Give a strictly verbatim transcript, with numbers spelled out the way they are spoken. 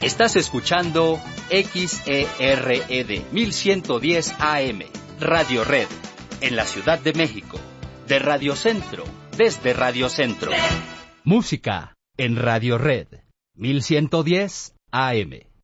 Estás escuchando X E R E D mil ciento diez A M, Radio Red, en la Ciudad de México, de Radio Centro, desde Radio Centro. Música en Radio Red, mil ciento diez A M.